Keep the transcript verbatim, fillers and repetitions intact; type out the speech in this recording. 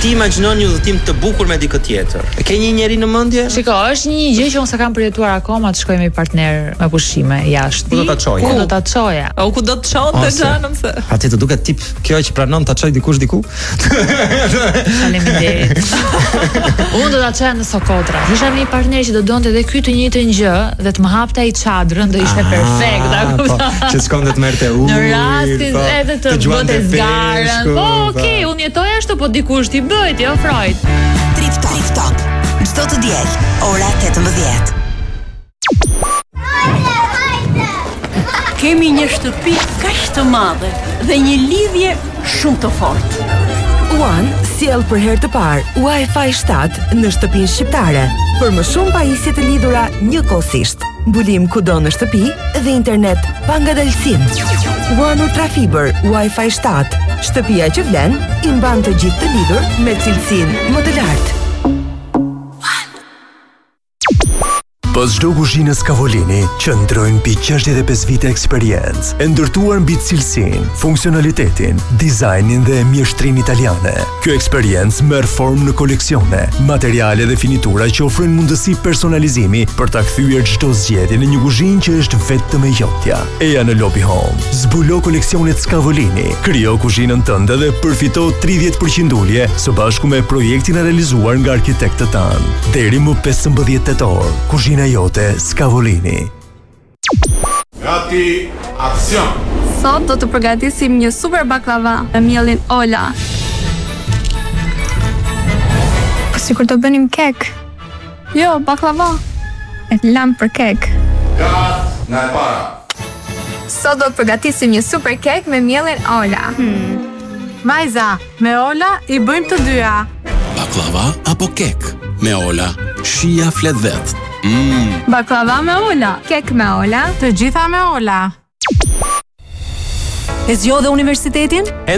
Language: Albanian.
ti imagjino një udhëtim të bukur me dikë tjetër. E ke një njeri në mendje? Shiko, është një gjë që unë s'kam përjetuar akoma të shkoj me partner me pushime jashtë. Ku do ta çoje? Ku do ta çoja? O ku do të çonte xhanëm se. Atë të duket tip kjo që pranon ta çoj dikush diku. Faleminderit. Unë do ta çoja në Sokotra. Isha me një partner që do donte edhe ky të njëjtën gjë dhe të më hapte ai çadrën, do ishte perfekt, a kupton? Që s'konde të merrte ujë. Në rastin edhe të bëte zgarën. Po, okay, unë jetoj ashtu, po dikush t'i bëj, t'i ofroj. Trip Talk. Trip Talk. Çdo të diel, ora tetëmbëdhjetë. Kemi një shtëpi kaq të madhe dhe një lidhje shumë të fortë. One sjell për herë të parë Wi-Fi shtat në shtëpinë shqiptare. Për më shumë pajisje të lidhura njëkohësisht. Mbulim kudo në shtëpi dhe internet pa ngadalësim. One Ultra Fiber Wi-Fi shtat. Shtëpia që vlen i mban të gjithë të lidhur me cilësinë më të lartë. Pas çdo kuzhine Scavolini qëndrojnë mbi gjashtëdhjetë e pesë vite eksperiencë, e ndërtuar mbi cilësinë, funksionalitetin, dizajnin dhe mjeshtrinë italiane. Kjo eksperiencë merr formë në koleksione, materiale dhe finitura që ofrojnë mundësi personalizimi për ta kthyer çdo zgjedhje në një kuzhinë që është vetëm e jotja. Eja në Lobby Home. Zbulo koleksionet Scavolini, krijo kuzhinën tënde dhe përfito tridhjetë përqind ulje së bashku me projektin e realizuar nga arkitektët tanë. Deri më pesëmbëdhjetë tetor, kuzhina jote Scavolini. Gati, aksion! Sot do të përgatisim një super baklava me mielin Ola. Po sikur të bënim kek. Jo, baklava. E lam për kek. Gat, nga e para. Sot do të përgatisim një super kek me mielin Ola. Hmm. Majza, me Ola i bëjmë të dyja. Baklava apo kek? Me Ola, shija flet vet. Mm. Baklava me Ola, kek me Ola, të gjitha me Ola. E zgjodhe universitetin?